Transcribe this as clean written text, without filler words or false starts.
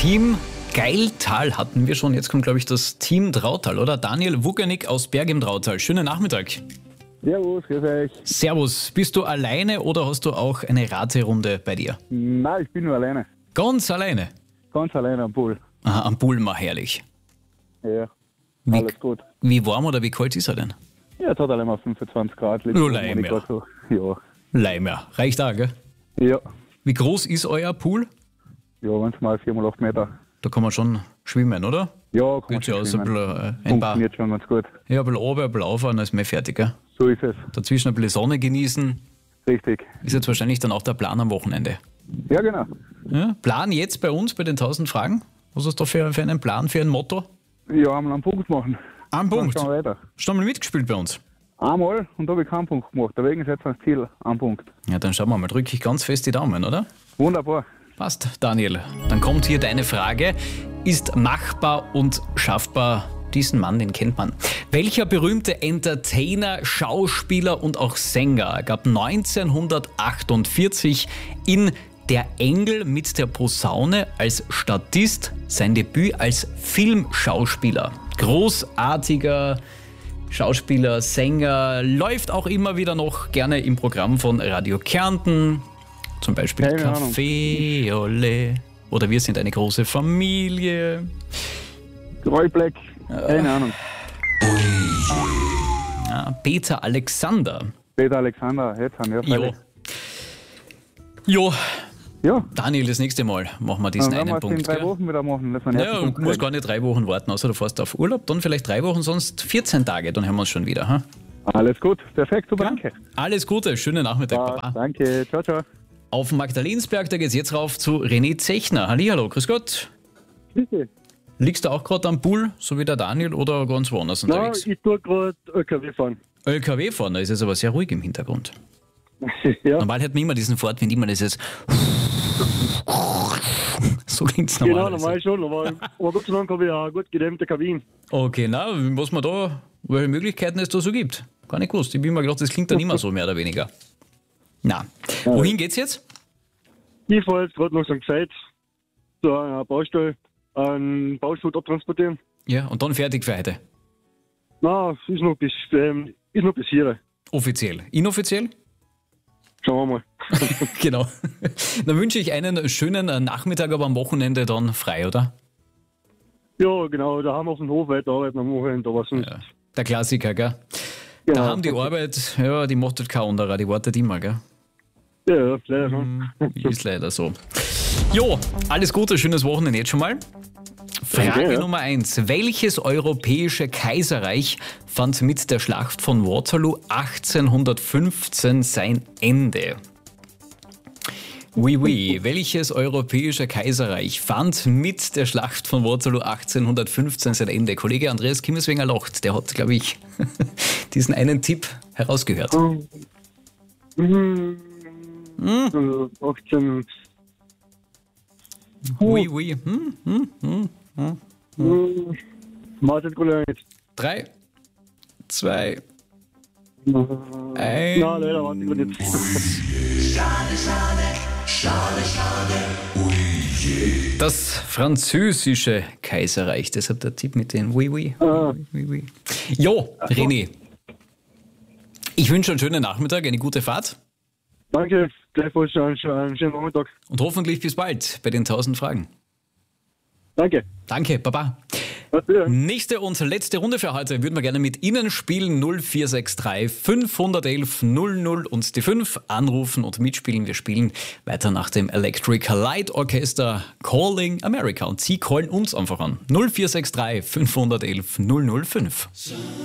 Team Geiltal hatten wir schon. Jetzt kommt, glaube ich, das Team Trautal, oder? Daniel Wuganik aus Berg im Trautal. Schönen Nachmittag. Servus, grüß euch. Servus. Bist du alleine oder hast du auch eine Raterunde bei dir? Nein, ich bin nur alleine. Ganz alleine? Ganz alleine am Pool. Aha, am Pool mal herrlich. Ja, Wie- alles gut. Wie warm oder wie kalt ist er denn? Ja, jetzt hat er immer 25 Grad. Nur Leim, ja. So. Ja. Leimer. Reicht auch, gell? Ja. Wie groß ist euer Pool? Ja, manchmal 4x8 Meter. Da kann man schon schwimmen, oder? Ja, kann man Geht ja schon aus, ein schwimmen. bisschen, ein paar, Funktioniert schon ganz gut. ja, ein bisschen runter, ein bisschen auffahren, dann ist mehr fertig, gell? So ist es. Dazwischen ein bisschen Sonne genießen. Richtig. Ist jetzt wahrscheinlich dann auch der Plan am Wochenende. Ja, genau. Ja? Plan jetzt bei uns, bei den 1000 Fragen? Was hast du da für einen Plan, für ein Motto? Ja, einmal einen Punkt machen. Ein Dann Punkt. schauen wir weiter. Hast du mal mitgespielt bei uns? Einmal und da habe ich keinen Punkt gemacht. Deswegen ist jetzt das Ziel ein Punkt. Ja, dann schauen wir mal. Drücke ich ganz fest die Daumen, oder? Wunderbar. Passt, Daniel. Dann kommt hier deine Frage. Ist machbar und schaffbar? Diesen Mann, den kennt man. Welcher berühmte Entertainer, Schauspieler und auch Sänger gab 1948 in Der Engel mit der Posaune als Statist sein Debüt als Filmschauspieler? Großartiger Schauspieler, Sänger, läuft auch immer wieder noch gerne im Programm von Radio Kärnten. Zum Beispiel Keine Ahnung. Café Olé oder Wir sind eine große Familie. Roy Black. Keine Ahnung. Ja, Peter Alexander. Peter Alexander, jetzt haben wir Jo. Jo, Ja, Daniel, das nächste Mal machen wir diesen dann werden wir einen es in Punkt. 3 Gell? Wochen wieder machen. Dass wir den Ja, ersten du Punkt musst kriegen. gar nicht 3 Wochen warten, außer du fährst auf Urlaub, dann vielleicht 3 Wochen, sonst 14 Tage, dann hören wir uns schon wieder. Ha? Alles gut. Perfekt, super, danke. Alles Gute, schönen Nachmittag, Ja, Papa. danke, ciao, ciao. Auf dem Magdalensberg, da geht's jetzt rauf zu René Zechner. Hallihallo, grüß Gott. Bitte. Liegst du auch gerade am Pool, so wie der Daniel, oder ganz woanders Nein, unterwegs? ich tue gerade LKW fahren. LKW fahren, da ist es aber sehr ruhig im Hintergrund. Ja, Normal hat man immer diesen Fortwind, immer dieses so klingt's genau, normalerweise. normal schon, aber Gott sei Dank habe ich eine gut gedämmte Kabine. Okay, na, was man da, welche Möglichkeiten es da so gibt. Gar nicht gewusst. Ich bin mir gedacht, das klingt dann immer so, mehr oder weniger. Na, wohin geht's jetzt? Ich fahre jetzt gerade nach St. Veit zu einer Baustelle, einen Bauschutt abtransportieren. Ja, und dann fertig für heute. Nein, ist noch bis hier. Offiziell. Inoffiziell? Schauen wir mal. Genau. Dann wünsche ich einen schönen Nachmittag, aber am Wochenende dann frei, oder? Ja, genau, da haben wir auf dem Hof weiterarbeiten am Wochenende, aber sonst. Ja. Der Klassiker, gell? Genau. Da haben die Arbeit, ja, die macht halt kein anderer, die wartet immer, gell? Ja, leider schon. Ist leider so. Jo, alles Gute, schönes Wochenende jetzt schon mal. Frage Danke, ja. Nummer 1. Welches europäische Kaiserreich fand mit der Schlacht von Waterloo 1815 sein Ende? Oui, oui. Welches europäische Kaiserreich fand mit der Schlacht von Waterloo 1815 sein Ende? Kollege Andreas Kimmeswenger lacht. Der hat, glaube ich, diesen einen Tipp herausgehört. 18. Oui, oui. Martin Kolonitz. 3, 2, 1. Nein, leider Martin Kolonitz. Das französische Kaiserreich, deshalb der Tipp mit den Oui, oui. Oui, oui. Jo, René. Ich wünsche einen schönen Nachmittag, eine gute Fahrt Danke, gleichfalls einen schönen Nachmittag. und hoffentlich bis bald bei den 1000 Fragen. Danke. Danke, Baba. Was wieder? Nächste und letzte Runde für heute würden wir gerne mit Ihnen spielen. 0463 511 00 und die 5 anrufen und mitspielen. Wir spielen weiter nach dem Electric Light Orchester Calling America und Sie callen uns einfach an. 0463 511 005.